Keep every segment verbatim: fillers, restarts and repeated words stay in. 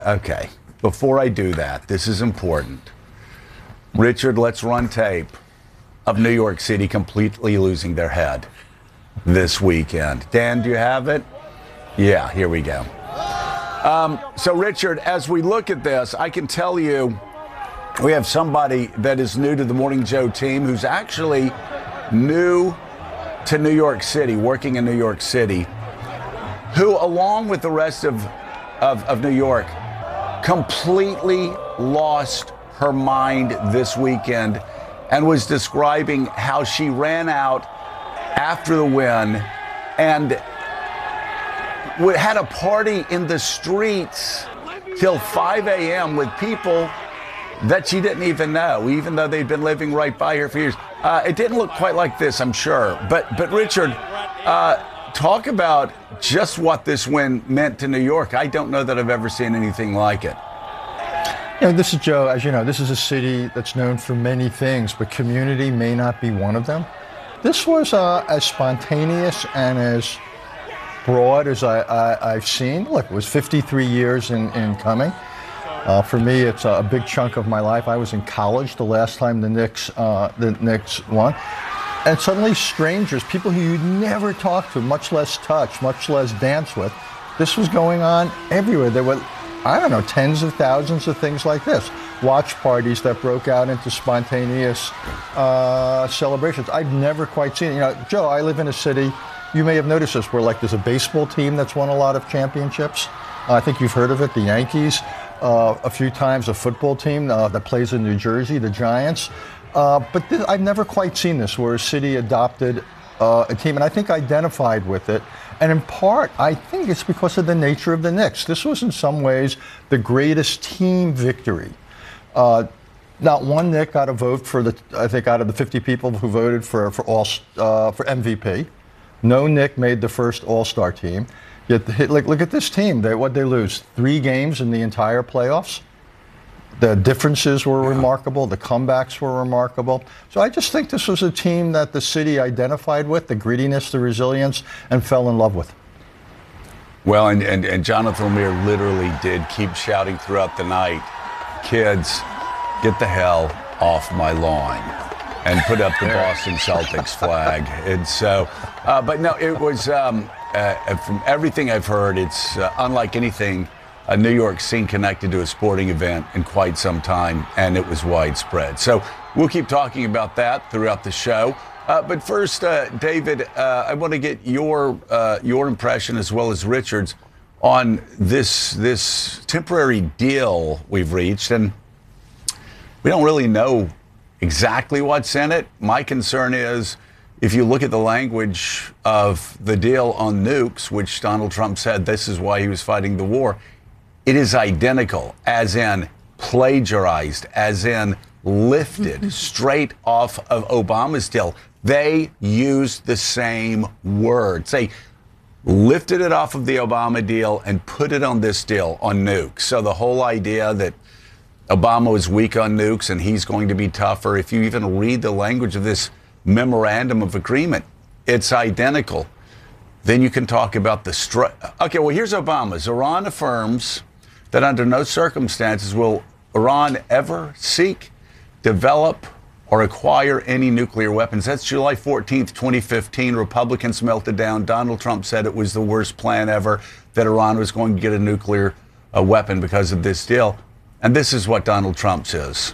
Okay, before I do that, this is important. Richard, let's run tape of New York City completely losing their head this weekend. Dan, do you have it? Yeah, here we go. Um, so, Richard, as we look at this, I can tell you we have somebody that is new to the Morning Joe team who's actually new to New York City, working in New York City, who, along with the rest of, of, of New York, completely lost her mind this weekend and was describing how she ran out after the win and had a party in the streets till five a.m. with people that she didn't even know, even though they'd been living right by her for years. Uh, it didn't look quite like this, I'm sure. But, but Richard, uh, talk about just what this win meant to New York. I don't know that I've ever seen anything like it. You know, this is Joe. As you know, this is a city that's known for many things, but community may not be one of them. This was uh, as spontaneous and as broad as I, I, I've seen. Look, it was fifty-three years in, in coming. Uh, for me, it's a big chunk of my life. I was in college the last time the Knicks, uh, the Knicks won. And suddenly strangers, people who you'd never talk to, much less touch, much less dance with, this was going on everywhere. There were, I don't know, tens of thousands of things like this. Watch parties that broke out into spontaneous uh, celebrations. I've never quite seen it. You know, Joe, I live in a city, you may have noticed this, where like there's a baseball team that's won a lot of championships. Uh, I think you've heard of it, the Yankees. Uh, a few times a football team uh, that plays in New Jersey, the Giants. Uh, but th- I've never quite seen this, where a city adopted uh, a team, and I think identified with it. And in part, I think it's because of the nature of the Knicks. This was in some ways the greatest team victory. Uh, not one Knick got a vote for the, I think out of the fifty people who voted for, for, all, uh, for M V P. No Knick made the first All-Star team. Yet, look, look at this team. They, what'd they lose? Three games in the entire playoffs? The differences were remarkable. The comebacks were remarkable. So I just think this was a team that the city identified with, the grittiness, the resilience, and fell in love with. Well, and, and, and Jonathan Lemire literally did keep shouting throughout the night, kids, get the hell off my lawn, and put up the Boston Celtics flag. And so, uh, but no, it was, um, uh, from everything I've heard, it's uh, unlike anything a New York scene connected to a sporting event in quite some time, and it was widespread. So we'll keep talking about that throughout the show. Uh, but first, uh, David, uh, I want to get your uh, your impression as well as Richard's on this this temporary deal we've reached, and we don't really know exactly what's in it. My concern is, if you look at the language of the deal on nukes, which Donald Trump said this is why he was fighting the war, it is identical, as in plagiarized, as in lifted straight off of Obama's deal. They used the same words. They lifted it off of the Obama deal and put it on this deal on nukes. So the whole idea that Obama was weak on nukes and he's going to be tougher, if you even read the language of this memorandum of agreement, it's identical. Then you can talk about the stri- okay, well, here's Obama's. Iran affirms that under no circumstances will Iran ever seek, develop, or acquire any nuclear weapons. That's July fourteenth, twenty fifteen. Republicans melted down. Donald Trump said it was the worst plan ever, that Iran was going to get a nuclear uh, weapon because of this deal. And this is what Donald Trump says.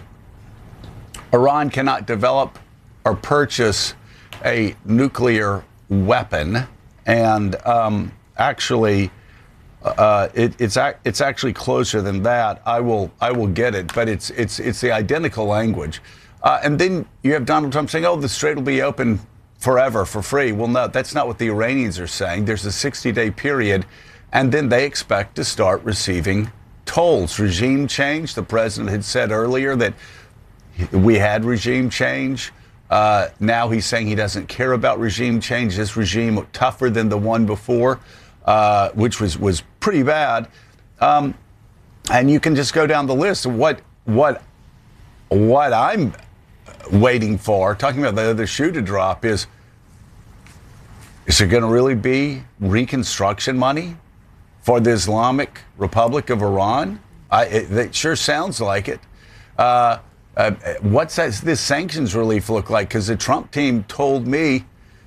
Iran cannot develop or purchase a nuclear weapon. And um, actually, uh, it, it's ac- it's actually closer than that. I will I will get it, but it's it's it's the identical language. Uh, and then you have Donald Trump saying, "Oh, the strait will be open forever for free." Well, no, that's not what the Iranians are saying. There's a sixty-day period, and then they expect to start receiving tolls. Regime change. The president had said earlier that we had regime change. Uh, now he's saying he doesn't care about regime change. This regime tougher than the one before, uh, which was, was pretty bad. Um, and you can just go down the list of what what what I'm waiting for. Talking about the other shoe to drop is: is there going to really be reconstruction money for the Islamic Republic of Iran? I, it, it sure sounds like it. Uh, uh, what's that, this sanctions relief look like? Because the Trump team told me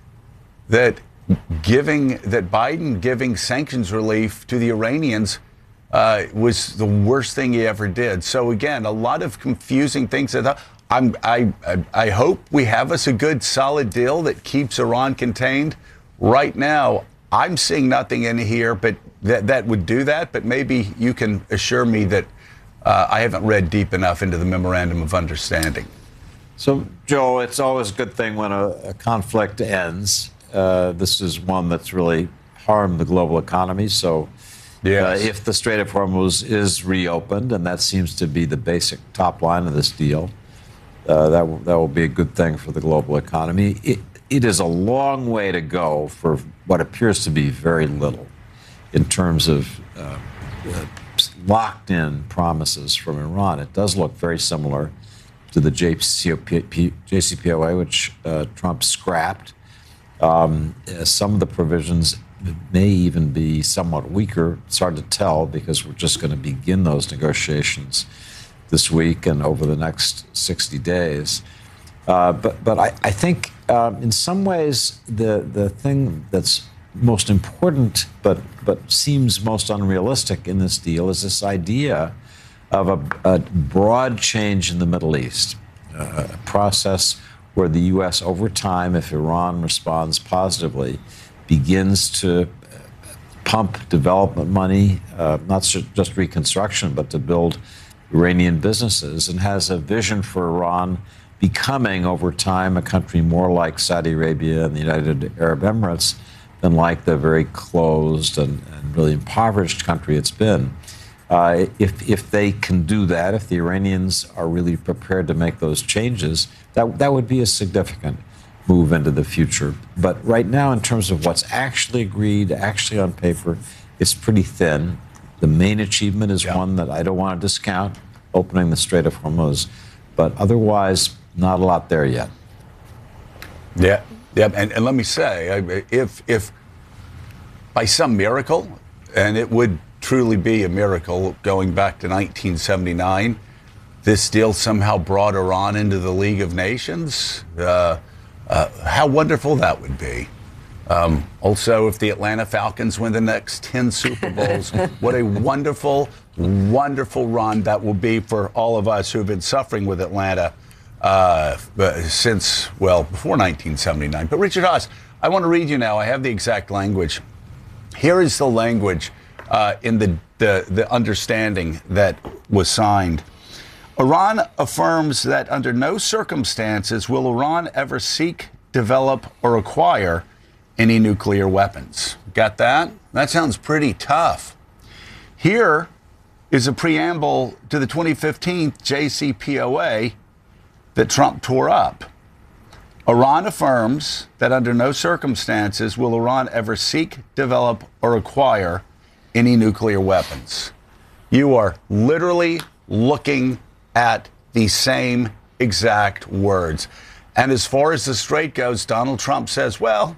that giving that Biden giving sanctions relief to the Iranians uh, was the worst thing he ever did. So again, a lot of confusing things. That I'm, I, I hope we have us a good, solid deal that keeps Iran contained. Right now, I'm seeing nothing in here, but that that would do that. But maybe you can assure me that uh, I haven't read deep enough into the memorandum of understanding. So, Joe, it's always a good thing when a, a conflict ends. Uh, this is one that's really harmed the global economy. So, yes. uh, if the Strait of Hormuz is reopened, and that seems to be the basic top line of this deal, uh, that will, that will be a good thing for the global economy. It, it is a long way to go for what appears to be very little in terms of uh, uh, locked-in promises from Iran. It does look very similar to the J C P O A, which uh, Trump scrapped. Um, some of the provisions may even be somewhat weaker. It's hard to tell because we're just going to begin those negotiations this week and over the next sixty days. Uh, but but I, I think uh, in some ways the the thing that's most important but but seems most unrealistic in this deal is this idea of a, a broad change in the Middle East, uh, a process where the U S over time, if Iran responds positively, begins to pump development money, uh, not just reconstruction, but to build Iranian businesses, and has a vision for Iran becoming over time a country more like Saudi Arabia and the United Arab Emirates than like the very closed and, and really impoverished country it's been. Uh, if if they can do that, if the Iranians are really prepared to make those changes, that that would be a significant move into the future. But right now, in terms of what's actually agreed, actually on paper, it's pretty thin. The main achievement is yeah. one that I don't want to discount, opening the Strait of Hormuz. But otherwise, not a lot there yet. Yeah, yeah, and, and let me say, if if by some miracle, and it would truly be a miracle going back to nineteen seventy-nine, this deal somehow brought Iran into the League of Nations. Uh, uh, how wonderful that would be. Um, also, if the Atlanta Falcons win the next ten Super Bowls, what a wonderful, wonderful run that will be for all of us who've been suffering with Atlanta uh, since, well, before nineteen seventy-nine. But Richard Haass, I want to read you now. I have the exact language. Here is the language Uh, in the, the, the understanding that was signed. Iran affirms that under no circumstances will Iran ever seek, develop, or acquire any nuclear weapons. Got that? That sounds pretty tough. Here is a preamble to the twenty fifteen J C P O A that Trump tore up. Iran affirms that under no circumstances will Iran ever seek, develop, or acquire any nuclear weapons. You are literally looking at the same exact words. And as far as the Strait goes, Donald Trump says, well,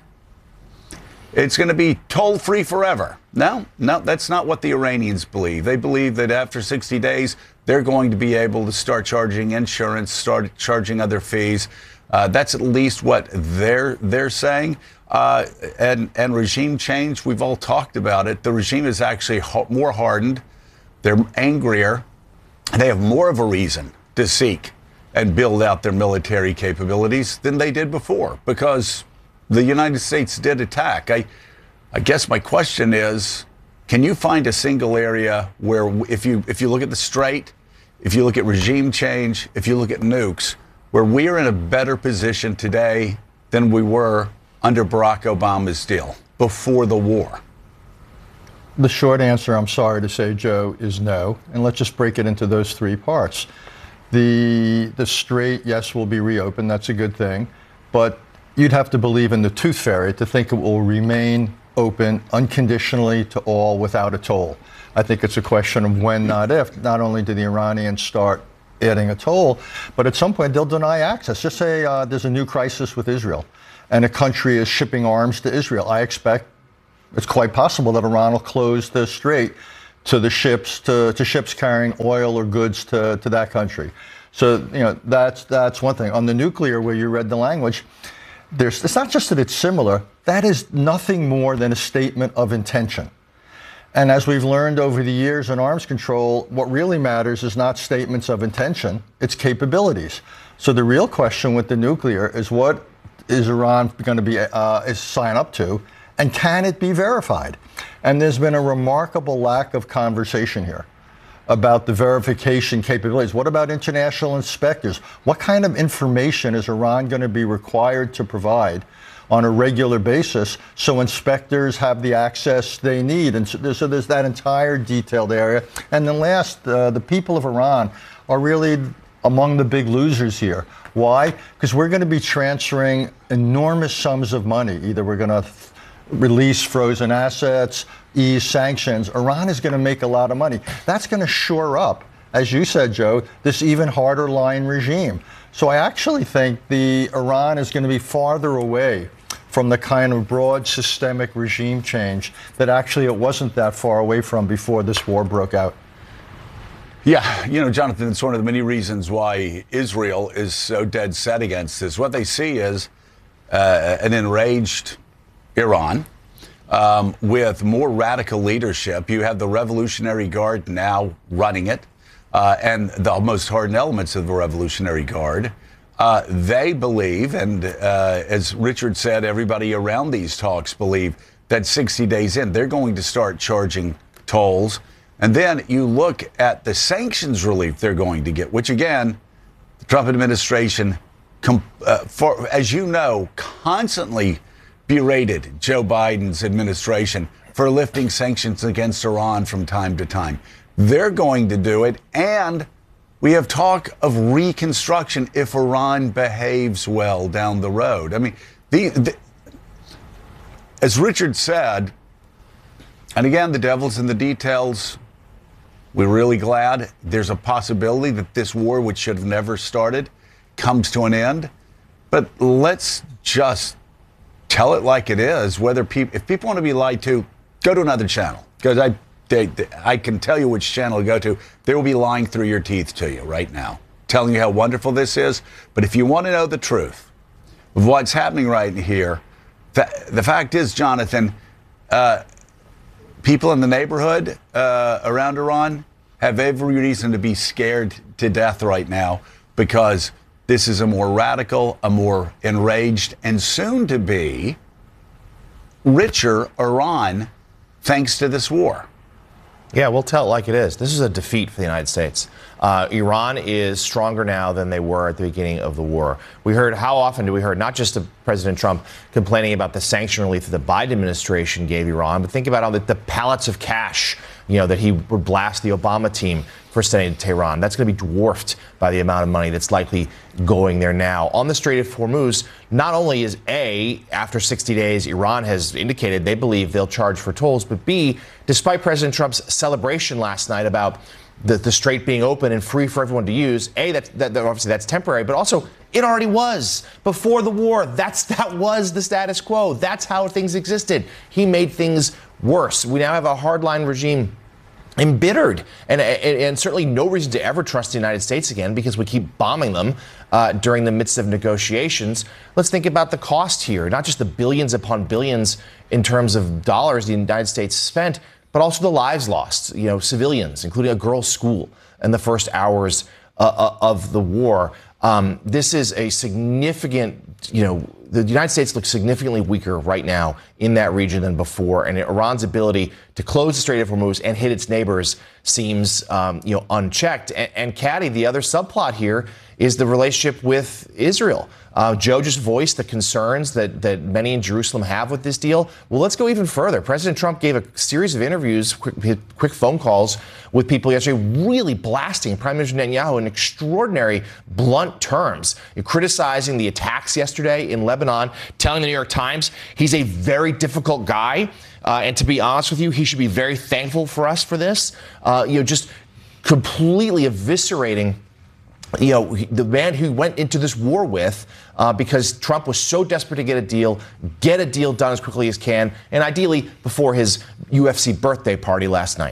it's going to be toll-free forever. No, no, that's not what the Iranians believe. They believe that after sixty days, they're going to be able to start charging insurance, start charging other fees. Uh, that's at least what they're they're saying. Uh, and, and regime change, we've all talked about it. The regime is actually ho- more hardened. They're angrier. They have more of a reason to seek and build out their military capabilities than they did before, because the United States did attack. I, I guess my question is, can you find a single area where, if you if you look at the Strait, if you look at regime change, if you look at nukes, where we are in a better position today than we were under Barack Obama's deal before the war? The short answer, I'm sorry to say, Joe, is no. And let's just break it into those three parts. The the Strait, yes, will be reopened. That's a good thing. But you'd have to believe in the tooth fairy to think it will remain open unconditionally to all without a toll. I think it's a question of when, not if. Not only do the Iranians start adding a toll, but at some point they'll deny access. Just say uh, there's a new crisis with Israel, and a country is shipping arms to Israel. I expect it's quite possible that Iran will close the Strait to the ships, to, to ships carrying oil or goods to, to that country. So, you know, that's, that's one thing. On the nuclear, where you read the language, there's, it's not just that it's similar, that is nothing more than a statement of intention. And as we've learned over the years in arms control, what really matters is not statements of intention, it's capabilities. So the real question with the nuclear is, what is Iran going to be uh, is sign up to, and can it be verified? And there's been a remarkable lack of conversation here about the verification capabilities. What about international inspectors? What kind of information is Iran going to be required to provide on a regular basis so inspectors have the access they need? And so there's, so there's that entire detailed area. And then last, uh, the people of Iran are really among the big losers here. Why? Because we're going to be transferring enormous sums of money. Either we're going to release frozen assets, ease sanctions. Iran is going to make a lot of money. That's going to shore up, as you said, Joe, this even harder line regime. So I actually think the Iran is going to be farther away from the kind of broad systemic regime change that actually it wasn't that far away from before this war broke out. Yeah, you know, Jonathan, it's one of the many reasons why Israel is so dead set against this. What they see is uh, an enraged Iran um, with more radical leadership. You have the Revolutionary Guard now running it, uh, and the most hardened elements of the Revolutionary Guard. Uh, they believe, and uh, as Richard said, everybody around these talks believe that sixty days in, they're going to start charging tolls. And then you look at the sanctions relief they're going to get, which, again, the Trump administration, com- uh, for, as you know, constantly berated Joe Biden's administration for lifting sanctions against Iran from time to time. They're going to do it. And we have talk of reconstruction if Iran behaves well down the road. I mean, the, the, as Richard said, and again, the devil's in the details. We're really glad there's a possibility that this war, which should have never started, comes to an end. But let's just tell it like it is. Whether people, if people want to be lied to, go to another channel, because I, they, I can tell you which channel to go to. They will be lying through your teeth to you right now, telling you how wonderful this is. But if you want to know the truth of what's happening right here, the, the fact is, Jonathan, uh, people in the neighborhood uh, around Iran have every reason to be scared to death right now, because this is a more radical, a more enraged, and soon to be richer Iran thanks to this war. Yeah, we'll tell it like it is. This is a defeat for the United States. Uh, Iran is stronger now than they were at the beginning of the war. We heard, how often do we hear not just of President Trump complaining about the sanction relief that the Biden administration gave Iran, but think about all the, the pallets of cash, you know, that he would blast the Obama team for sending to Tehran. That's going to be dwarfed by the amount of money that's likely going there now. On the Strait of Hormuz, not only is A, after sixty days, Iran has indicated they believe they'll charge for tolls, but B, despite President Trump's celebration last night about the, the strait being open and free for everyone to use, A, that, that, that obviously that's temporary, but also it already was. Before the war, that's that was the status quo. That's how things existed. He made things worse. We now have a hardline regime embittered, and, and, and certainly no reason to ever trust the United States again, because we keep bombing them uh, during the midst of negotiations. Let's think about the cost here, not just the billions upon billions in terms of dollars the United States spent, but also the lives lost, you know, civilians, including a girls' school in the first hours uh, of the war. Um, this is a significant, you know, the United States looks significantly weaker right now in that region than before, and Iran's ability to close the Strait of Hormuz and hit its neighbors seems, um, you know, unchecked. And, and Caddy, the other subplot here is the relationship with Israel. Uh, Joe just voiced the concerns that, that many in Jerusalem have with this deal. Well, let's go even further. President Trump gave a series of interviews, quick, quick phone calls with people yesterday, really blasting Prime Minister Netanyahu in extraordinary, blunt terms, criticizing the attacks yesterday in Lebanon, telling the New York Times he's a very difficult guy. Uh, and to be honest with you, he should be very thankful for us for this. Uh, you know, just completely eviscerating you know, the man who went into this war with uh, because Trump was so desperate to get a deal, get a deal done as quickly as can, and ideally before his U F C birthday party last night.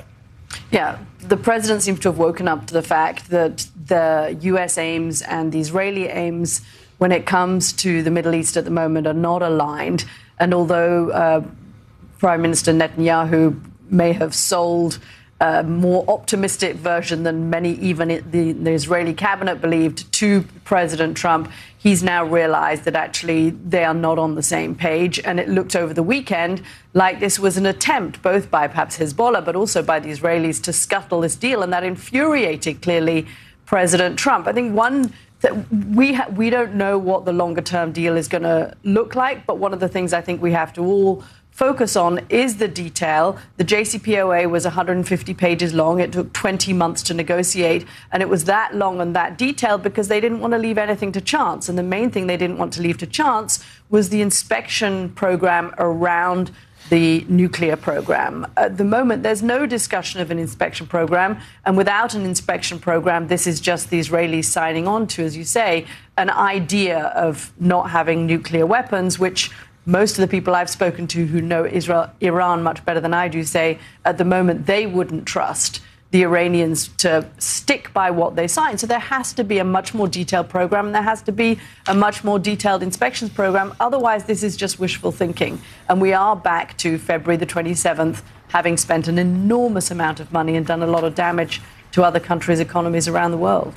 Yeah, the president seems to have woken up to the fact that the U S aims and the Israeli aims when it comes to the Middle East at the moment are not aligned. And although uh, Prime Minister Netanyahu may have sold a more optimistic version than many, even the, the Israeli cabinet believed, to President Trump, he's now realized that actually they are not on the same page. And it looked over the weekend like this was an attempt, both by perhaps Hezbollah, but also by the Israelis, to scuttle this deal. And that infuriated, clearly, President Trump. I think one that we ha- we don't know what the longer term deal is going to look like. But one of the things I think we have to all focus on is the detail. The J C P O A was one hundred fifty pages long. It took twenty months to negotiate. And it was that long and that detailed because they didn't want to leave anything to chance. And the main thing they didn't want to leave to chance was the inspection program around the nuclear program. At the moment, there's no discussion of an inspection program. And without an inspection program, this is just the Israelis signing on to, as you say, an idea of not having nuclear weapons, which most of the people I've spoken to who know Israel, Iran much better than I do say at the moment they wouldn't trust the Iranians to stick by what they signed. So there has to be a much more detailed program, and there has to be a much more detailed inspections program. Otherwise, this is just wishful thinking. And we are back to February the twenty-seventh, having spent an enormous amount of money and done a lot of damage to other countries' economies around the world.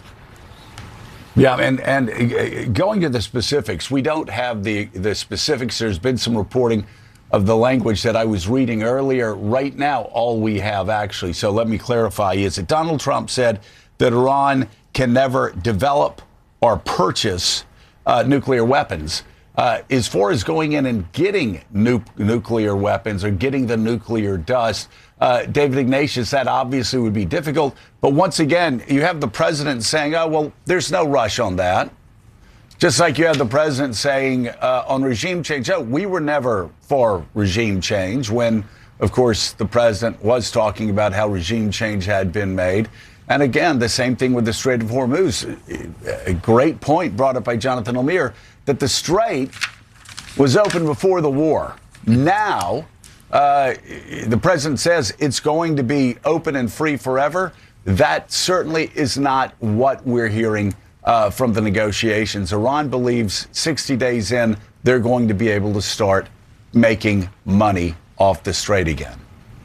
Yeah, and, and going to the specifics, we don't have the, the specifics. There's been some reporting of the language that I was reading earlier. Right now, all we have actually, so let me clarify, is that Donald Trump said that Iran can never develop or purchase uh, nuclear weapons. Uh, as far as going in and getting nu- nuclear weapons or getting the nuclear dust, uh, David Ignatius, that obviously would be difficult. But once again, you have the president saying, oh, well, there's no rush on that. Just like you have the president saying uh, on regime change, oh, we were never for regime change, when, of course, the president was talking about how regime change had been made. And again, the same thing with the Strait of Hormuz. A great point brought up by Jonathan Almir, that the Strait was open before the war. Now, uh, the president says it's going to be open and free forever. That certainly is not what we're hearing Uh, from the negotiations. Iran believes sixty days in, they're going to be able to start making money off the Strait again.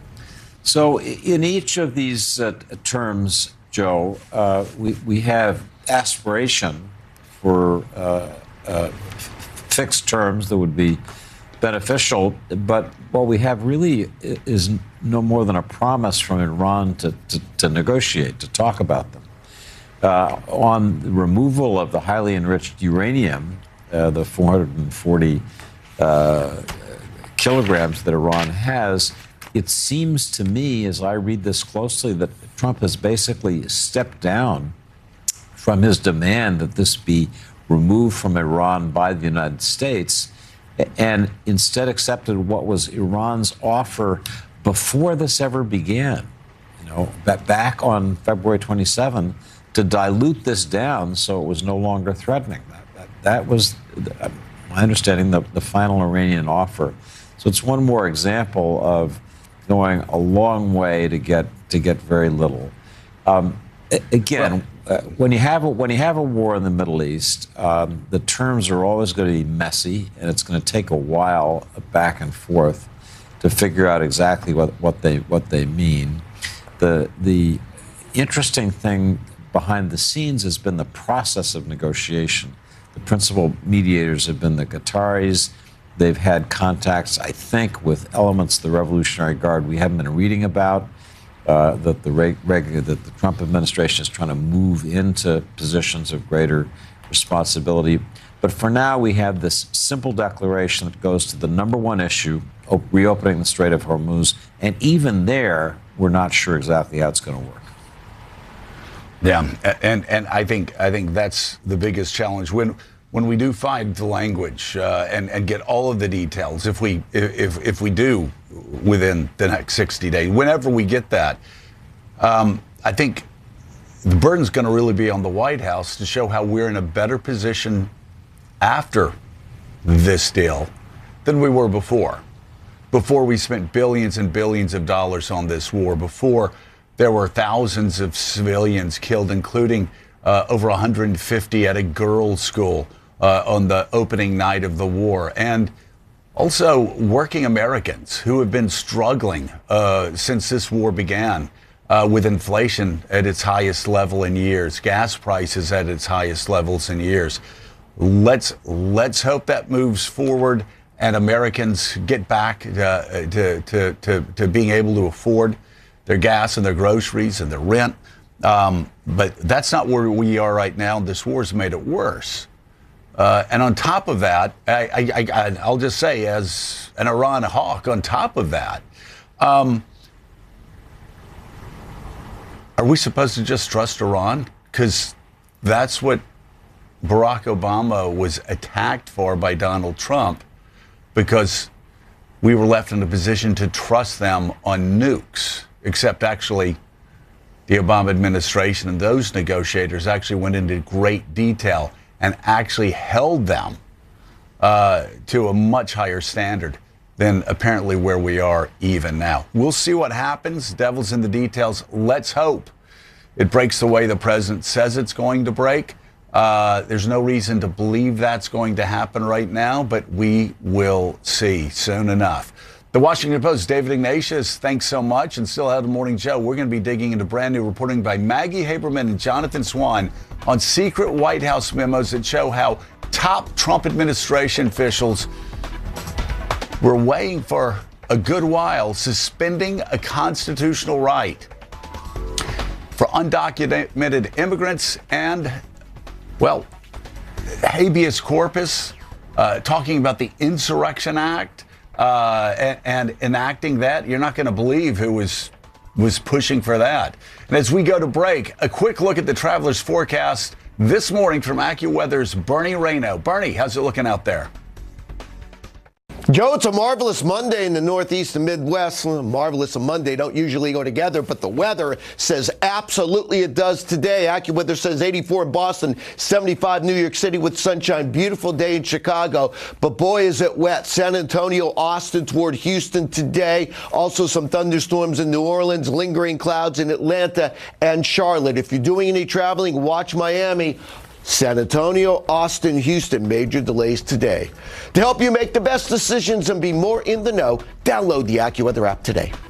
So in each of these uh, terms, Joe, uh, we, we have aspiration for uh, uh, fixed terms that would be beneficial, but what we have really is no more than a promise from Iran to, to, to negotiate, to talk about them. Uh, on the removal of the highly enriched uranium, uh, the four hundred forty uh, kilograms that Iran has, it seems to me, as I read this closely, that Trump has basically stepped down from his demand that this be removed from Iran by the United States, and instead accepted what was Iran's offer before this ever began. You know, back on February twenty-seventh, to dilute this down so it was no longer threatening. That, that, that was, uh, my understanding, the, the final Iranian offer. So it's one more example of going a long way to get to get very little. Um, again, uh, when you have a, when you have a war in the Middle East, um, the terms are always going to be messy, and it's going to take a while back and forth to figure out exactly what, what they what they mean. The the interesting thing behind the scenes has been the process of negotiation. The principal mediators have been the Qataris. They've had contacts, I think, with elements of the Revolutionary Guard we haven't been reading about, uh, that, the reg- reg- that the Trump administration is trying to move into positions of greater responsibility. But for now, we have this simple declaration that goes to the number one issue, op- reopening the Strait of Hormuz. And even there, we're not sure exactly how it's going to work. Yeah, and and I think I think that's the biggest challenge when when we do find the language uh, and and get all of the details. If we if if we do within the next sixty days, whenever we get that, um, I think the burden's going to really be on the White House to show how we're in a better position after this deal than we were before. Before we spent billions and billions of dollars on this war. Before there were thousands of civilians killed, including uh, over one hundred fifty at a girls' school uh, on the opening night of the war. And also working Americans who have been struggling uh, since this war began uh, with inflation at its highest level in years, gas prices at its highest levels in years. Let's let's hope that moves forward and Americans get back uh, to, to, to, to being able to afford their gas and their groceries and their rent. Um, but that's not where we are right now. This war's made it worse. Uh, and on top of that, I, I, I, I'll just say, as an Iran hawk, on top of that, um, are we supposed to just trust Iran? Because that's what Barack Obama was attacked for by Donald Trump, because we were left in a position to trust them on nukes, except actually the Obama administration and those negotiators actually went into great detail and actually held them uh, to a much higher standard than apparently where we are even now. We'll see what happens. Devil's in the details. Let's hope it breaks the way the president says it's going to break. Uh, there's no reason to believe that's going to happen right now, but we will see soon enough. The Washington Post's David Ignatius, thanks so much. And still ahead of Morning Joe, we're going to be digging into brand new reporting by Maggie Haberman and Jonathan Swan on secret White House memos that show how top Trump administration officials were weighing for a good while suspending a constitutional right for undocumented immigrants and, well, habeas corpus, uh, talking about the Insurrection Act. Uh, and, and enacting that. You're not going to believe who was was pushing for that. And as we go to break, a quick look at the traveler's forecast this morning from AccuWeather's Bernie Rayno. Bernie, how's it looking out there? Joe, it's a marvelous Monday in the Northeast and Midwest. Marvelous and Monday don't usually go together, but the weather says absolutely it does today. AccuWeather says eighty-four in Boston, seventy-five New York City with sunshine. Beautiful day in Chicago, but boy, is it wet. San Antonio, Austin toward Houston today. Also some thunderstorms in New Orleans, lingering clouds in Atlanta and Charlotte. If you're doing any traveling, watch Miami. San Antonio, Austin, Houston, major delays today. To help you make the best decisions and be more in the know, download the AccuWeather app today.